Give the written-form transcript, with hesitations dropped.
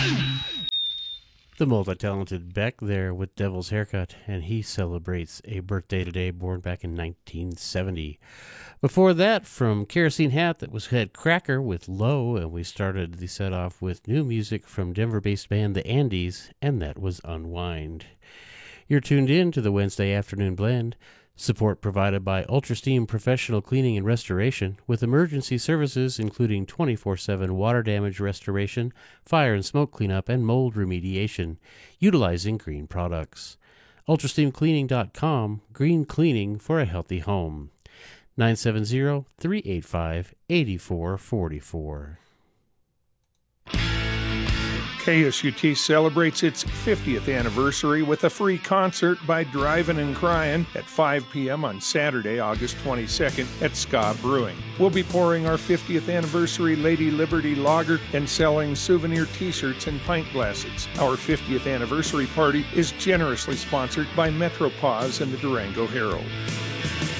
The multi-talented Beck there with Devil's Haircut, and he celebrates a birthday today, born back in 1970. Before that, from Kerosene Hat, that was Head Cracker with Low, and we started the set off with new music from Denver-based band The Andes, and that was Unwind. You're tuned in to the Wednesday Afternoon Blend. Support provided by UltraSteam Professional Cleaning and Restoration, with emergency services including 24/7 water damage restoration, fire and smoke cleanup, and mold remediation, utilizing green products. UltraSteamCleaning.com, green cleaning for a healthy home. 970-385-8444. KSUT celebrates its 50th anniversary with a free concert by Drivin' and Cryin' at 5 p.m. on Saturday, August 22nd at Ska Brewing. We'll be pouring our 50th anniversary Lady Liberty Lager and selling souvenir t-shirts and pint glasses. Our 50th anniversary party is generously sponsored by MetroPause and the Durango Herald.